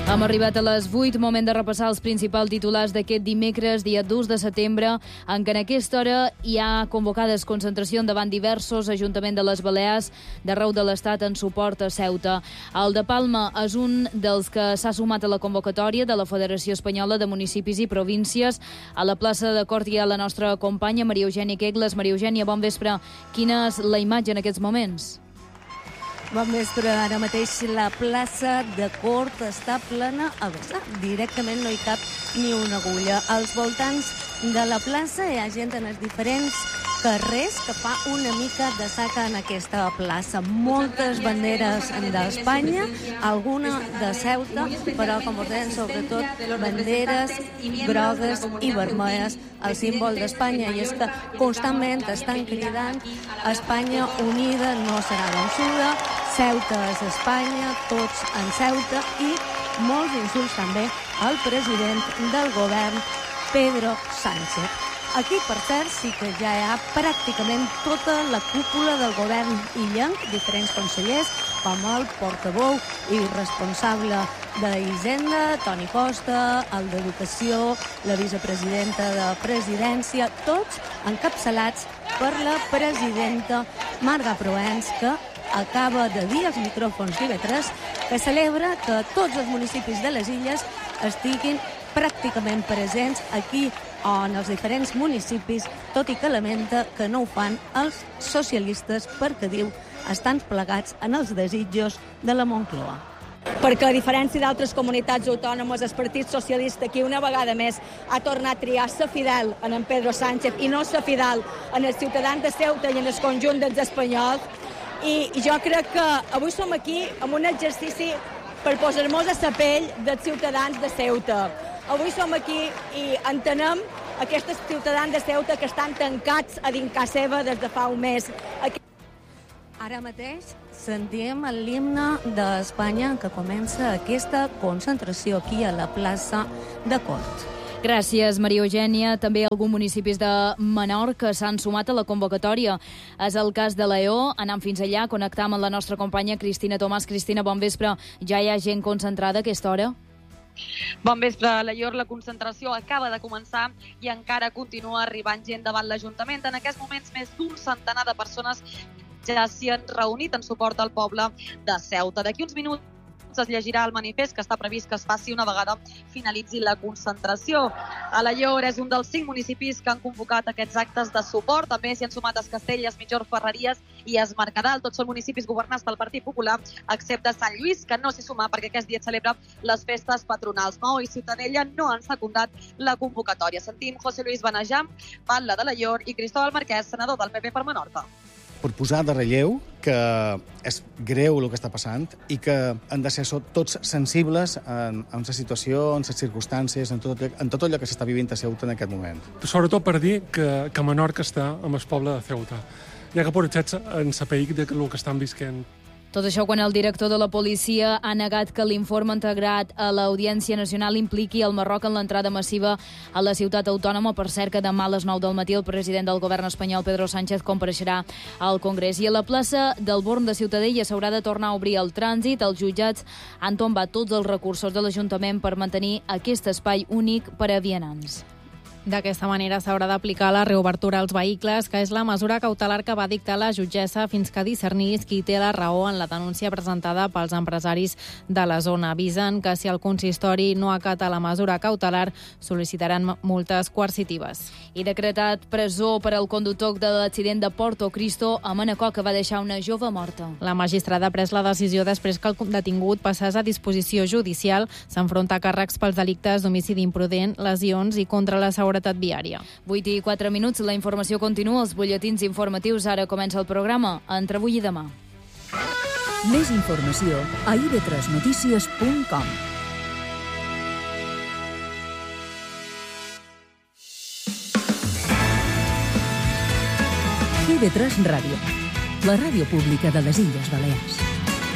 Hem arribat a les 8, moment de repassar els principals titulars d'aquest dimecres, dia 2 de setembre, en què en aquesta hora hi ha convocades concentració davant diversos ajuntaments de les Balears d'arreu de l'Estat en suport a Ceuta. El de Palma és un dels que s'ha sumat a la convocatòria de la Federació Espanyola de Municipis i Províncies. A la plaça de Cort hi ha la nostra companya Maria Eugènia Quegles. Maria Eugènia, bon vespre. Quina és la imatge en aquests moments? Bon vespre. Ara mateix la plaça de Cort està plena a vessar. Directament no hi cap ni una agulla. Als voltants de la plaça hi ha gent en els diferents carrers que fa una mica de saca en aquesta plaça. Moltes banderes d'Espanya, alguna de Ceuta, però, com us deien, sobretot banderes grogues i vermelles, el símbol d'Espanya. I és que constantment estan cridant Espanya unida no serà vençuda, Ceuta és Espanya, tots en Ceuta, i molts insults també al president del govern, Pedro Sánchez. Aquí, per cert, sí que ja hi ha pràcticament tota la cúpula del govern illenc, diferents consellers, com el portaveu i responsable d'Hisenda, Toni Costa, el d'Educació, la vicepresidenta de Presidència, tots encapçalats per la presidenta Marga Proens, que acaba de dir als micròfons d'IV3 que celebra que tots els municipis de les illes estiguin pràcticament presents aquí en els diferents municipis, tot i que lamenta que no ho fan els socialistes perquè, diu, estan plegats en els desitjos de la Moncloa. Perquè, a diferència d'altres comunitats autònomes, el Partit Socialista aquí una vegada més ha tornat a triar ser fidel en Pedro Sánchez i no ser fidel en els ciutadans de Ceuta i en el conjunt dels espanyols. I jo crec que avui som aquí amb un exercici per posar-nos a la pell dels ciutadans de Ceuta. Avui som aquí i entenem aquests ciutadans de Ceuta que estan tancats a dins casa seva des de fa un mes. Ara mateix sentim l'himne d'Espanya que comença aquesta concentració aquí a la plaça de Cort. Gràcies, Maria Eugènia. També alguns municipis de Menorca s'han sumat a la convocatòria. És el cas de Lleó. Anem fins allà, connectam amb la nostra companya Cristina Tomàs. Cristina, bon vespre. Ja hi ha gent concentrada a aquesta hora? Bon vespre, a Lleó. La concentració acaba de començar i encara continua arribant gent davant l'Ajuntament. En aquests moments, més d'un centenar de persones ja s'hi han reunit en suport al poble de Ceuta. D'aquí uns minuts es llegirà el manifest que està previst que es faci una vegada finalitzi la concentració. Alaior és un dels 5 municipis que han convocat aquests actes de suport. També s'hi han sumat es Castelles, Mitjor, Ferreries i es Mercadal. Tots són municipis governats pel Partit Popular, excepte Sant Lluís, que no s'hi suma perquè aquest dia celebra les festes patronals. Maó i Ciutadella no han secundat la convocatòria. Sentim José Luis Benejam, batlle d'Alaior, i Cristóbal Marquès, senador del PP per Menorca. Per posar de relleu que és greu el que està passant i que han de ser tots sensibles en la situació, en les circumstàncies, en tot allò que s'està vivint a Ceuta en aquest moment. Sobretot per dir que Menorca està amb el poble de Ceuta. Ja que portets en sapeic del que estan visquent. Tot això quan el director de la policia ha negat que l'informe integrat a l'Audiència Nacional impliqui el Marroc en l'entrada massiva a la ciutat autònoma. Per cert, que demà a les 9 del matí el president del govern espanyol, Pedro Sánchez, compareixerà al Congrés. I a la plaça del Born de Ciutadella s'haurà de tornar a obrir el trànsit. Els jutjats han tombat tots els recursos de l'Ajuntament per mantenir aquest espai únic per a vianants. D'aquesta manera s'haurà d'aplicar la reobertura als vehicles, que és la mesura cautelar que va dictar la jutgessa fins que discernís qui té la raó en la denúncia presentada pels empresaris de la zona. Avisen que si el consistori no acata la mesura cautelar, sol·licitaran multes coercitives. I decretat presó per al conductor de l'accident de Porto Cristo a Manacor, que va deixar una jove morta. La magistrada ha pres la decisió després que el detingut passés a disposició judicial. S'enfronta a càrrecs pels delictes d'homicidi imprudent, lesions i contra la seguretat viària. 8 i 4 minuts, la informació continua, els butlletins informatius. Ara comença el programa Entre avui i demà. Més informació a ib3notícies.com. IB3 Ràdio, la ràdio pública de les Illes Balears.